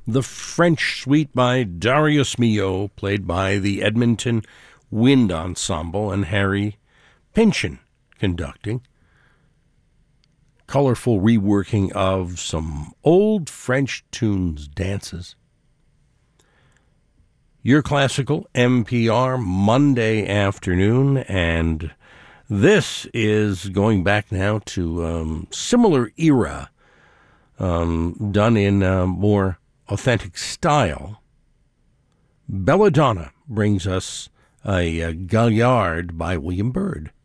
The French Suite by Darius Milhaud, played by the Edmonton Wind Ensemble, and Harry Pynchon conducting. Colorful reworking of some old French tunes, dances. Your Classical, NPR, Monday afternoon, and this is going back now to similar era, done in more authentic style. Belladonna brings us a Gaillard by William Byrd.